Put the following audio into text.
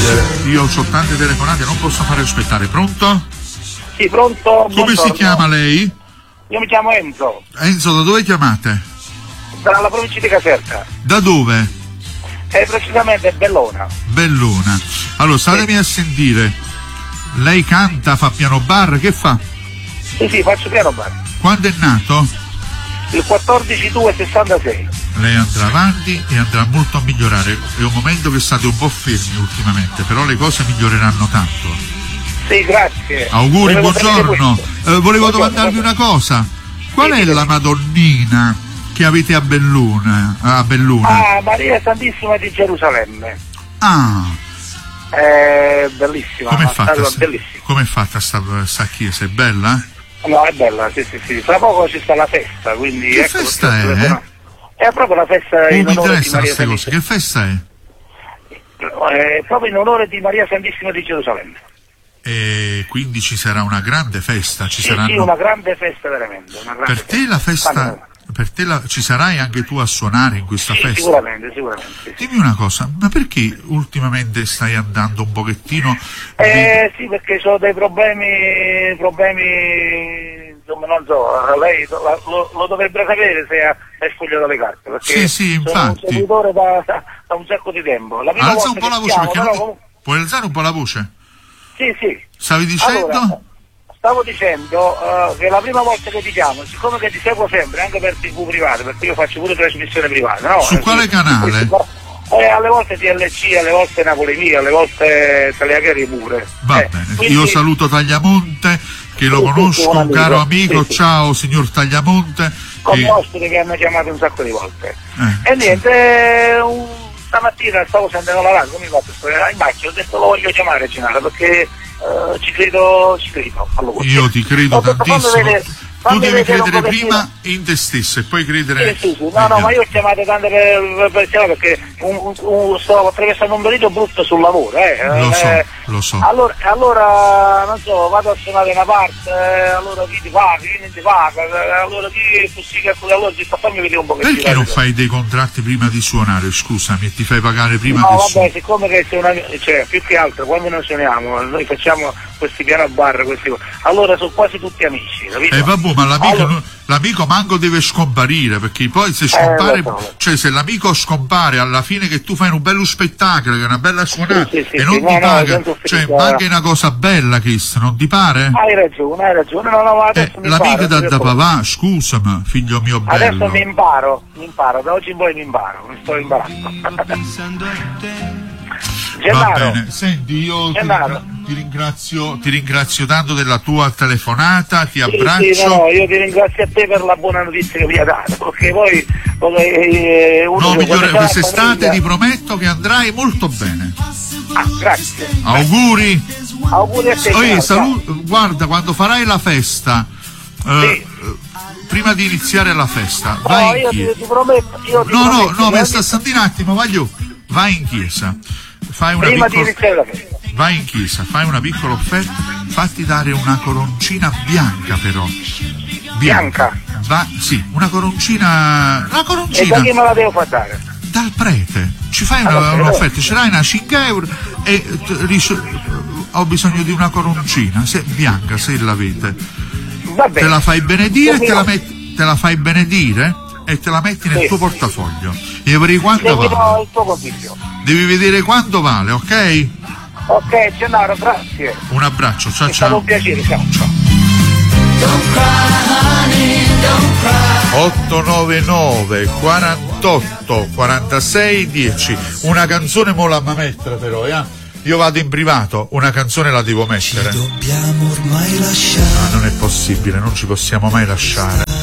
io ho tante telefonate, non posso fare aspettare. Pronto? Sì, pronto. Come si chiama lei? Io mi chiamo Enzo. Enzo, da dove chiamate? Dalla provincia di Caserta. Da dove? Precisamente Bellona. Bellona. Allora, statemi a sentire. Lei canta, fa piano bar, che fa? Sì, faccio piano bar. Quando è nato? Il 14/2/66. Lei andrà avanti e andrà molto a migliorare. È un momento che state un po' fermi ultimamente, però le cose miglioreranno tanto. Sì, grazie. Auguri, buongiorno. Volevo domandarvi una cosa. Qual è la Madonnina che avete a Belluna? Maria Santissima di Gerusalemme. Bellissima. Com'è fatta, bellissima. com'è fatta sta chiesa? È bella? No, è bella, sì. Tra poco ci sta la festa, quindi... Che festa è? È proprio la festa in mi onore di interessano Maria queste cose. Che festa è? È proprio in onore di Maria Santissima di Gerusalemme. E quindi ci sarà una grande festa, Sì, una grande festa veramente. Per te la festa, ci sarai anche tu a suonare in questa festa? Sicuramente. Dimmi una cosa, ma perché ultimamente stai andando un pochettino? Sì, perché ho dei problemi, insomma, non so, lei lo dovrebbe sapere se è sfogliato le carte, perché sì, infatti. sono un seguitore da un sacco di tempo. Alza un po' la voce, puoi alzare un po' la voce? Sì. Stavi dicendo? Allora, stavo dicendo che la prima volta che ti chiamo, siccome che ti seguo sempre, anche per TV private, perché io faccio pure trasmissione privata, no? Su quale canale? Alle volte TLC, alle volte Napoli Mia, alle volte Tagliaghieri pure. Va bene, quindi... Io saluto Tagliamonte, che lo conosco, un caro amico, ciao signor Tagliamonte. Come ospite che hanno chiamato un sacco di volte. E niente, stamattina stavo sentendo la radio, mi ho fatto in macchina, ho detto lo voglio chiamare Gennaro perché ci credo allora. Io ti credo tantissimo. Tu devi credere prima in te stesso e poi credere. Sì. No, ma io ho chiamato tanto per chiamare perché sto attraversando un periodo brutto sul lavoro, Lo so. Allora non so, vado a suonare una parte, allora chi ti paga, chi non ti paga, allora chi è possibile, allora ti sta fammi vedere un pochettino. Perché non fai dei contratti prima di suonare, scusami, e ti fai pagare prima di vabbè, siccome che cioè più che altro quando noi suoniamo, noi facciamo questi piano bar, allora sono quasi tutti amici, capito? Vabbè, ma l'amico manco deve scomparire, perché poi se scompare, cioè se l'amico scompare alla fine che tu fai un bello spettacolo, che è una bella suonata e non ti paga, cioè manca una cosa bella, Chris, non ti pare? Hai ragione, adesso l'amico da papà, scusami, figlio mio bello. Adesso mi imparo, da oggi in poi mi sto imparando. Va bene, senti, io ti ringrazio tanto della tua telefonata, ti abbraccio. Io ti ringrazio a te per la buona notizia che mi hai dato, perché poi migliore quest'estate ti prometto che andrai molto bene. Grazie. Auguri a te. Guarda, quando farai la festa, prima di iniziare la festa, vai in chiesa. Ti prometto, mi aspetti un attimo, vai in chiesa. Vai in chiesa, fai una piccola offerta, fatti dare una coroncina bianca però. Bianca? Sì, una coroncina. E da chi me la devo far dare? Dal prete. Ci fai un'offerta, ce l'hai una 5 euro e ho bisogno di una coroncina, bianca se l'avete. Te la fai benedire te la fai benedire e te la metti nel tuo portafoglio. E vedere quanto vale. Devi vedere quanto vale, ok? Ok, Gennaro, grazie. Un abbraccio, ciao. È stato un piacere, ciao. 899 48 46 10. Una canzone mo la mettere però, Io vado in privato, una canzone la devo mettere. Ci dobbiamo ormai lasciare. Non è possibile, non ci possiamo mai lasciare.